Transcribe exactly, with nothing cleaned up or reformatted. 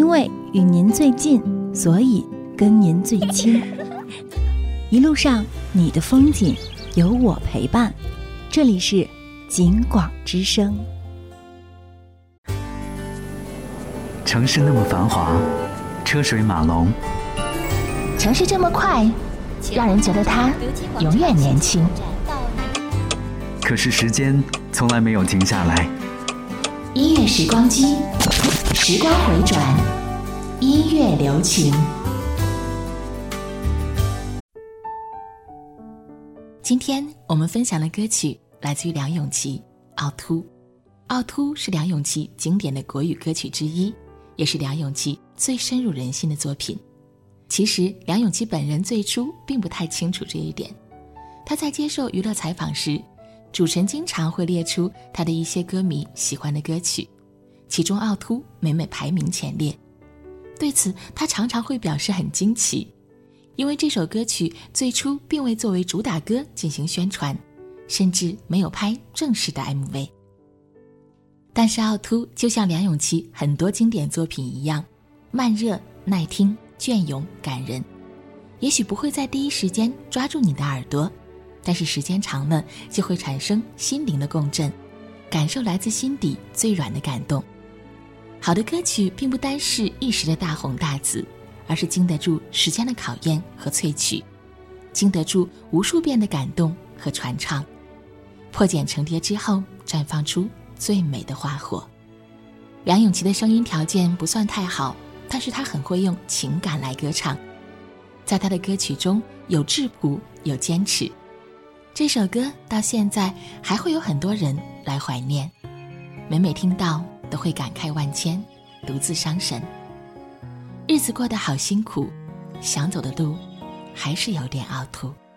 为与您最近，所以跟您最亲。一路上你的风景有我陪伴，这里是景广之声。 城市那么繁华，车水马龙， 城市这么快，让人觉得它永远年轻。 可是时间从来没有停下来。 音乐时光机，时光回转，音乐留情。今天我们分享的歌曲来自于梁咏琪《凹凸》。《凹凸》是梁咏琪经典的国语歌曲之一，也是梁咏琪最深入人心的作品。其实梁咏琪本人最初并不太清楚这一点。她在接受娱乐采访时，主持人经常会列出她的一些歌迷喜欢的歌曲，其中《凹凸》每每排名前列。对此她常常会表示很惊奇，因为这首歌曲最初并未作为主打歌进行宣传，甚至没有拍正式的 M V。 但是《凹凸》就像梁咏琪很多经典作品一样，慢热、耐听、隽永、感人。也许不会在第一时间抓住你的耳朵，但是时间长了就会产生心灵的共振，感受来自心底最软的感动。好的歌曲并不单是一时的大红大紫，而是经得住时间的考验和萃取，经得住无数遍的感动和传唱，破茧成蝶之后绽放出最美的花火。梁咏琪的声音条件不算太好，但是她很会用情感来歌唱，在她的歌曲中有质朴，有坚持。这首歌到现在还会有很多人来怀念，每每听到都会感慨万千，独自伤神。日子过得好辛苦，想走的路还是有点凹凸。